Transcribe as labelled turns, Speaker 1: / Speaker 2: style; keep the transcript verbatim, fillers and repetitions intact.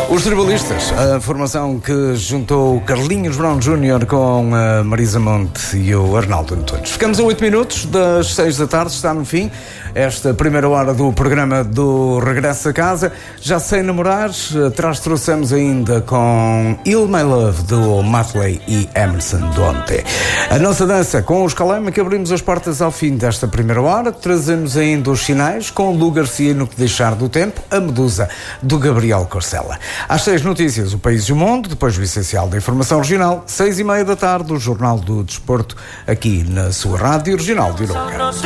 Speaker 1: Os Tribalistas, a formação que juntou Carlinhos Brown Júnior com a Marisa Monte e o Arnaldo Antunes. Ficamos a oito minutos das seis da tarde, está no fim esta primeira hora do programa do Regresso a Casa. Já Sei Namorar, atrás trouxemos ainda com Il My Love do Matley e Emerson Donte. A nossa dança com os Calema, que abrimos as portas ao fim desta primeira hora. Trazemos ainda os sinais com Lu Garcia no Que Deixar do Tempo, a Medusa do Gabriel Corcella. Às seis, notícias, o País e o Mundo, depois o essencial da informação regional, seis e meia da tarde, o Jornal do Desporto, aqui na sua Rádio Regional de Iroca.